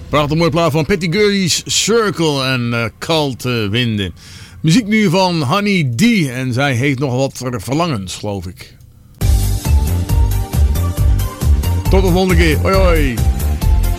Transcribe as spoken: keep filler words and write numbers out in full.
Prachtig mooie plaat van Pettigrew's Circle en uh, Kalte Winden. Muziek nu van Honey D. En zij heeft nog wat verlangens, geloof ik. Tot de volgende keer. Hoi hoi.